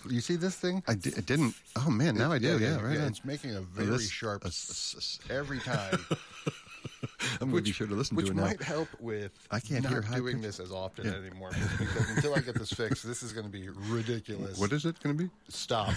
You see this thing? I didn't. Oh man, now I do. Yeah, right. Yeah, on. it's making a very sharp every time. I'm going to be sure to listen to it now. Which might help with I can't not hear high doing pitch. this as often anymore. Because until I get this fixed, this is going to be ridiculous. What is it going to be? Stop.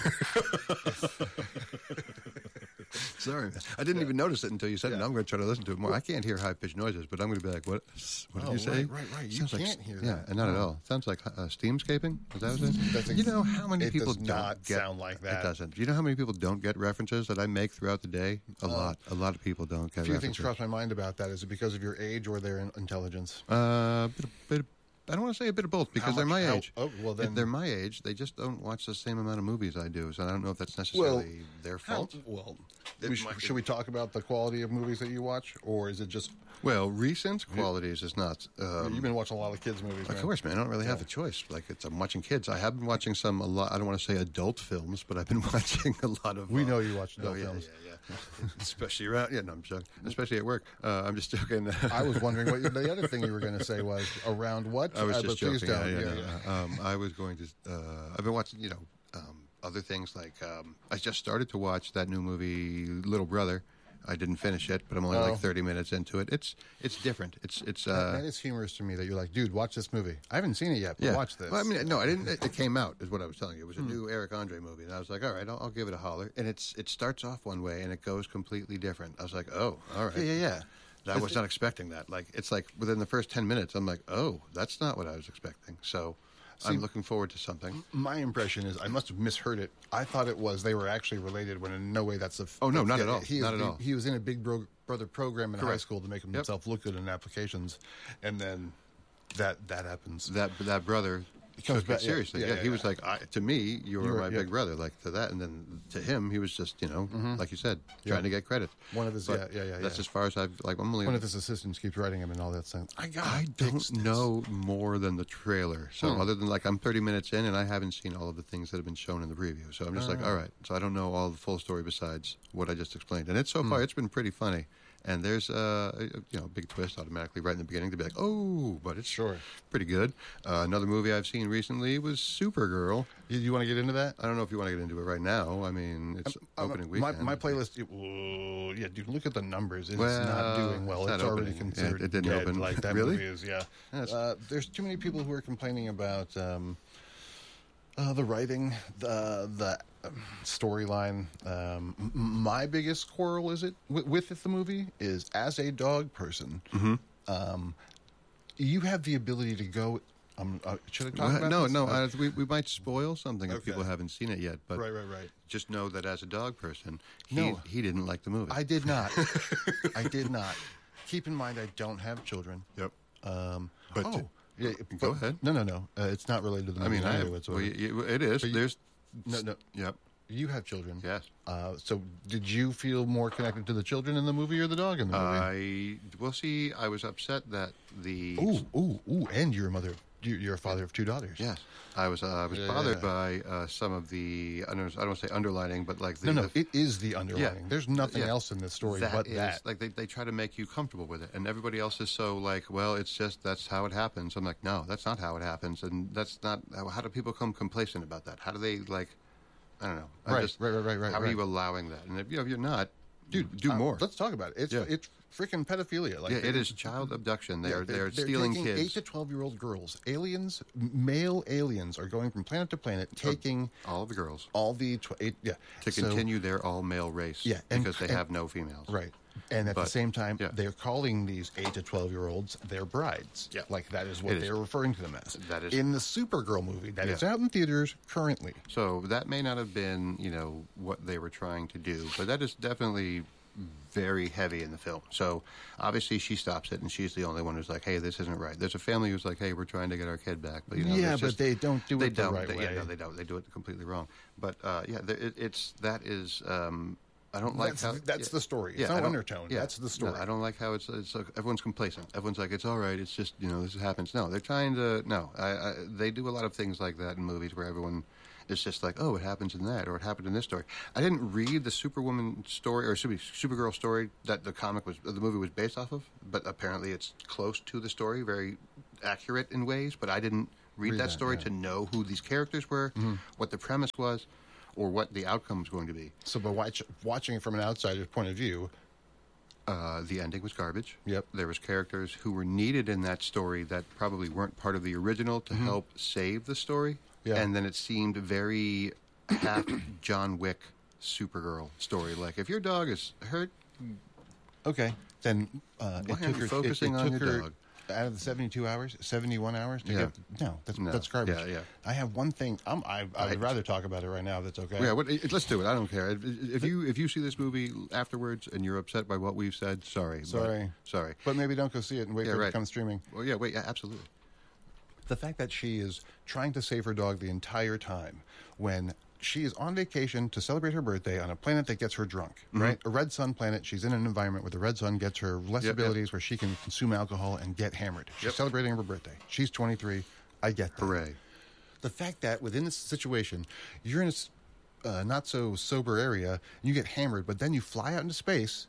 Sorry, man. I didn't even notice it until you said it. Now I'm going to try to listen to it more. I can't hear high-pitched noises, but I'm going to be like, what did you say? Right. You can't hear that. Yeah, and not at all. Sounds like steamscaping. Is that what it is? You know how many people does don't not get... sound like that. It doesn't. Do you know how many people don't get references that I make throughout the day? A lot. A lot of people don't get A few references. things cross my mind about that. Is it because of your age or their intelligence? Bit I don't want to say a bit of both because they're my age. Oh, well then. If they're my age, they just don't watch the same amount of movies I do. So I don't know if that's necessarily their fault. Should we talk about the quality of movies that you watch, or is it just? Well, recent qualities is not. You've been watching a lot of kids' movies, man. Of course, man. I don't really have a choice. Like I'm watching kids. I have been watching a lot. I don't want to say adult films, but I've been watching a lot of. We know you watch adult films. Yeah. Especially around. Yeah, no, I'm joking. Especially at work. I'm just joking. I was wondering what the other thing you were going to say was around what. I was just joking. Please don't. I was going to. I've been watching. Other things like I just started to watch that new movie Little Brother. I didn't finish it, but I'm only like 30 minutes into it. It's different. It's that is humorous to me that you're like, dude, watch this movie. I haven't seen it yet, but watch this. Well, I mean, no, I didn't. It came out, is what I was telling you. It was a new Eric Andre movie, and I was like, all right, I'll give it a holler. And it starts off one way, and it goes completely different. I was like, oh, all right, yeah. I was not expecting that. Like, it's like within the first 10 minutes, I'm like, oh, that's not what I was expecting. So. I'm looking forward to something. My impression is I must have misheard it. I thought it was they were actually related when in no way that's a... Oh, no, not at all. Not at all. He was in a Big Brother program in high school to make himself look good in applications, and then that happens. That brother... Comes back seriously. He was like, to me, you were my big brother. Like to that, and then to him, he was just, like you said, trying to get credit. One of his, That's as far as I've like. One of his assistants keeps writing him and all that stuff. I don't know more than the trailer. So other than like I'm 30 minutes in and I haven't seen all of the things that have been shown in the preview. So I'm just like, all right. So I don't know all the full story besides what I just explained. And so far it's been pretty funny. And there's a big twist automatically right in the beginning to be like, oh, but it's pretty good. Another movie I've seen recently was Supergirl. You want to get into that? I don't know if you want to get into it right now. I mean, it's opening weekend. My playlist, dude, look at the numbers. It's not doing well. It's already considered it didn't dead, open. like that really? movie is, there's too many people who are complaining about the writing, the storyline. My biggest quarrel with the movie is as a dog person, you have the ability to go. Should I talk about this? No. We might spoil something if people haven't seen it yet. But right. Just know that as a dog person, he didn't like the movie. I did not. I did not. Keep in mind, I don't have children. Yep. But go ahead. No. It's not related to the movie. I mean, it is. There's no. Yep. You have children. Yes. So did you feel more connected to the children in the movie or the dog in the movie? I was upset that the... Ooh, and you're a mother. You're a father of two daughters. Yes. I was bothered by some of the, I don't want to say underlining, but like the... No, it is the underlining. Yeah, There's nothing else in this story but that. Like they try to make you comfortable with it, and everybody else is so like, well, it's just, that's how it happens. I'm like, no, that's not how it happens, and that's not, how do people become complacent about that? How do they like... I don't know. Right. How are you allowing that? And if you're not, dude, do more. Let's talk about it. It's freaking pedophilia. Like it is child abduction. They're stealing taking kids. 8 to 12-year-old girls. Aliens, male aliens, are going from planet to planet, taking all the girls, all the continue their all-male race. Because they have no females. Right. And at the same time, they're calling these 8 to 12-year-olds their brides. Yeah. Like that is what they're referring to them as. That is in the Supergirl movie that is out in theaters currently. So that may not have been, what they were trying to do, but that is definitely very heavy in the film. So obviously she stops it, and she's the only one who's like, hey, this isn't right. There's a family who's like, hey, we're trying to get our kid back. But, but they don't do it the right way. Yeah, no, they don't. They do it completely wrong. But, that is... I don't like how... That's the story. It's not undertone. That's the story. No, I don't like how it's like, everyone's complacent. Everyone's like, it's all right. It's just, this happens. No, they're trying to... No, they do a lot of things like that in movies where everyone is just like, oh, it happens in that, or it happened in this story. I didn't read the Superwoman story, or Supergirl story that the movie was based off of, but apparently it's close to the story, very accurate in ways, but I didn't read that story to know who these characters were, what the premise was, or what the outcome was going to be. So by watching it from an outsider's point of view, the ending was garbage. Yep. There was characters who were needed in that story that probably weren't part of the original to help save the story. Yeah. And then it seemed very half John Wick Supergirl story. Like, if your dog is hurt, okay, then why it aren't took you her, focusing it on took your her dog? out of the 72 hours, 71 hours to Yeah. get. That's garbage. Yeah, yeah. I have one thing. I would rather talk about it right now. If that's okay. Yeah, let's do it. I don't care. If you see this movie afterwards and you're upset by what we've said, sorry. Sorry. But maybe don't go see it and wait for it to come streaming. Well, yeah, wait, yeah, absolutely. The fact that she is trying to save her dog the entire time when she is on vacation to celebrate her birthday on a planet that gets her drunk, right? A red sun planet. She's in an environment where the red sun gets her less abilities, where she can consume alcohol and get hammered. She's celebrating her birthday. She's 23. I get that. Hooray. The fact that within this situation, you're in a not so sober area, and you get hammered, but then you fly out into space,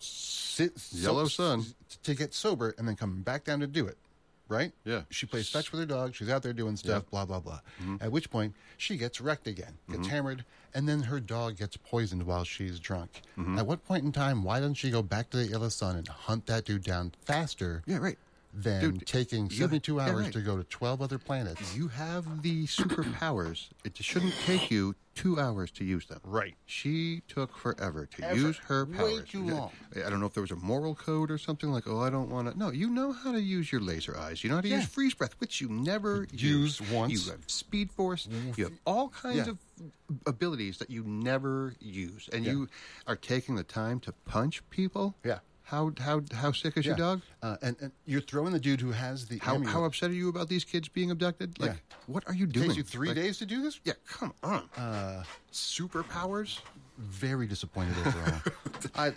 Yellow sun, to get sober, and then come back down to do it. Right? Yeah. She plays fetch with her dog. She's out there doing stuff, blah, blah, blah. At which point, she gets wrecked again, gets hammered, and then her dog gets poisoned while she's drunk. At what point in time, why doesn't she go back to the yellow sun and hunt that dude down faster than taking 72 hours to go to 12 other planets? You have the superpowers. It shouldn't take you 2 hours to use them. Right. She took forever to use her powers. Way too long. I don't know if there was a moral code or something like, I don't want to. No, you know how to use your laser eyes. You know how to use freeze breath, which you never Used once. You have speed force. You have all kinds of abilities that you never use. And you are taking the time to punch people? Yeah. How sick is your dog? And you're throwing the dude who has the amulet. How upset are you about these kids being abducted? Like, what are you doing? Takes you 3 days to do this? Yeah, come on. Superpowers? Very disappointed overall.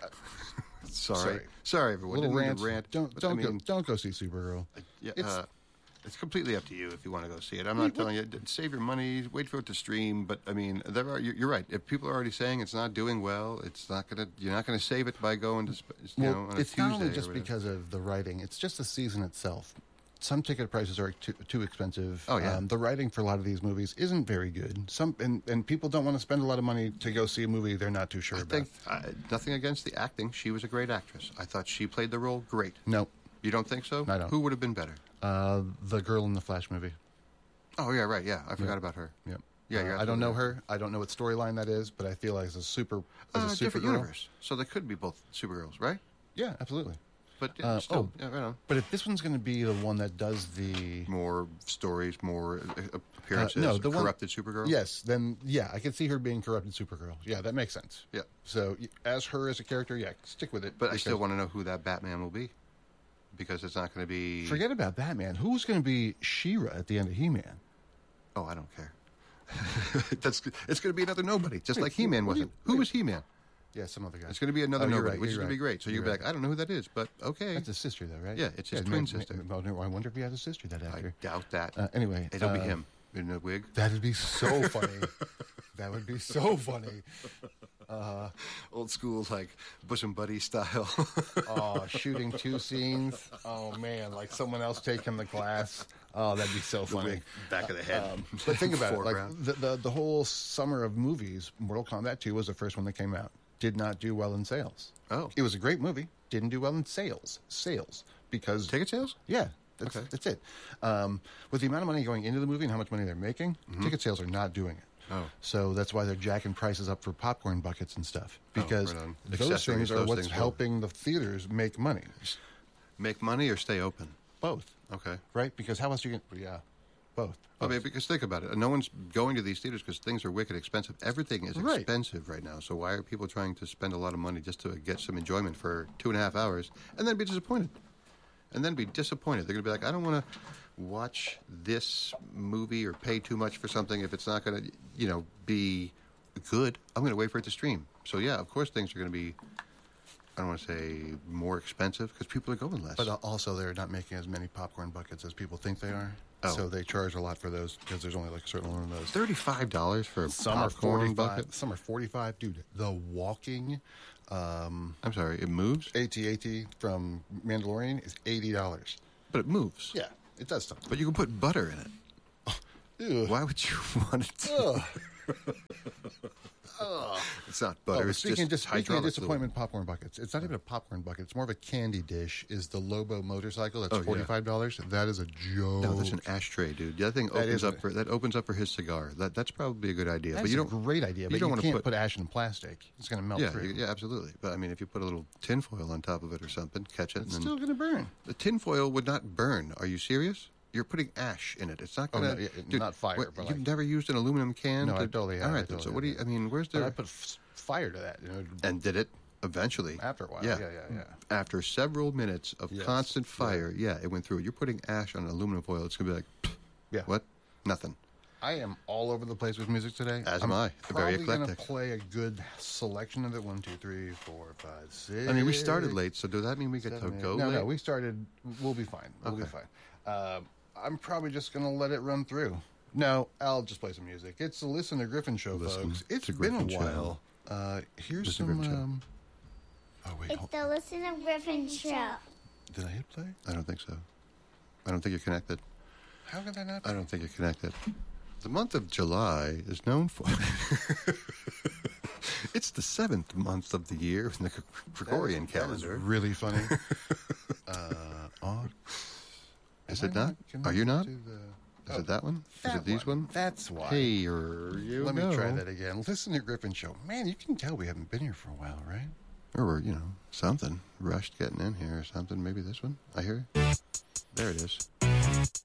Sorry, everyone. Little Didn't mean rant. to rant. Don't go see Supergirl. Yeah, it's completely up to you if you want to go see it. I'm not telling you save your money, wait for it to stream. But I mean, you're right. If people are already saying it's not doing well, you're not gonna save it by going to on a Tuesday. It's not only just because of the writing; it's just the season itself. Some ticket prices are too expensive. Oh yeah. The writing for a lot of these movies isn't very good. And people don't want to spend a lot of money to go see a movie they're not too sure about. Nothing against the acting. She was a great actress. I thought she played the role great. No. You don't think so? I don't. Who would have been better? The girl in the Flash movie. Oh yeah, right. Yeah, I forgot about her. Yep. Yeah, I don't know her. I don't know what storyline that is, but I feel like as a super different girl, universe. So they could be both Supergirls, right? Yeah, absolutely. But still, right on. But if this one's going to be the one that does the more stories, more appearances, the corrupted Supergirl. Yes, then I can see her being corrupted Supergirl. Yeah, that makes sense. Yeah. So as her as a character, stick with it. But I still want to know who that Batman will be, because it's not going to be. Forget about Batman. Who's going to be She-Ra at the end of He-Man? Oh, I don't care. It's going to be another nobody, just like He-Man wasn't. Who was He-Man? Yeah, some other guy. It's going to be another nobody, right, which is going to be great. So you're back. I don't know who that is, but okay. That's his sister, though, right? Yeah, it's his twin sister. I wonder if he has a sister, that actor. I doubt that. Anyway. It'll be him in a wig. That would be so funny. That would be so funny. Old school, like Bush and Buddy style. Shooting two scenes. Oh, man, like someone else taking the class. Oh, that'd be so funny. Back of the head. But think about it. Like the whole summer of movies, Mortal Kombat 2 was the first one that came out. Did not do well in sales. Oh. It was a great movie. Didn't do well in sales. Because... Ticket sales? Yeah. That's it. With the amount of money going into the movie and how much money they're making, ticket sales are not doing it. Oh. So that's why they're jacking prices up for popcorn buckets and stuff. Because right on. those things are what's helping the theaters make money. Make money or stay open? Both. Okay. Right? Because how else are you going to... Yeah. Both. I mean, because think about it. No one's going to these theaters because things are wicked expensive. Everything is expensive right now. So why are people trying to spend a lot of money just to get some enjoyment for 2.5 hours and then be disappointed? They're going to be like, I don't want to watch this movie or pay too much for something if it's not going to, be good. I'm going to wait for it to stream. So, yeah, of course things are going to be, I don't want to say more expensive because people are going less. But also they're not making as many popcorn buckets as people think they are. Oh. So they charge a lot for those because there's only like a certain one of those. $35 for a popcorn bucket? Some are $45. Dude, The Walking... I'm sorry, it moves? AT-AT from Mandalorian is $80. But it moves. Yeah, it does something. But you can put butter in it. Ew. Why would you want it? Ugh. It's not butter. It's Speaking of hydraulic disappointment, popcorn buckets. It's not even a popcorn bucket. It's more of a candy dish. Is the Lobo motorcycle? That's Oh, yeah. $45. That is a joke. No, that's an ashtray, dude. The other thing opens up for his cigar. That's probably a good idea. That's but you a don't. great idea. But don't you wanna can't put ash in plastic. It's going to melt Yeah, through. yeah, absolutely. But I mean, if you put a little tinfoil on top of it or something, catch it, It's and still going to burn. the tinfoil would not burn. Are you serious? You're putting ash in it. It's not Oh, going no, to. yeah, not fire, but you've like- never used an aluminum can? No, I totally have. All I right, then. totally So what do you? have. I mean, where's But the? I put fire to that. And did it eventually? After a while. Yeah. Yeah. After several minutes of Yes. constant fire, yeah, it went through. You're putting ash on aluminum foil. It's going to be like, pfft, Yeah. what? Nothing. I am all over the place with music today. As am I. Very Probably going to eclectic. play a good selection of it. 1, 2, 3, 4, 5, 6. I mean, we started late, so does that mean we get to 7, 8. go No, late? no, we started. We'll be fine. We'll be Okay. fine. I'm probably just going to let it run through. No, I'll just play some music. It's the Listen to Griffin show, Listen folks. It's to been a Griffin while. Here's Listen to some. Griffin Oh wait, It's the Listen to Griffin show. did I hit play? I don't think so. I don't think you're connected. How could I not? I don't think you're connected. The month of July is known for. It's the 7th month of the year in the Gregorian That was calendar. really funny. Is Am it I not? connected Are you not? to the- Is it that one? Is it these one? That's why. Hey, you Let know. me try that again. Listen to Griffin show. Man, you can tell we haven't been here for a while, right? Or we're, something. Rushed getting in here or something. Maybe this one. I hear you. There it is.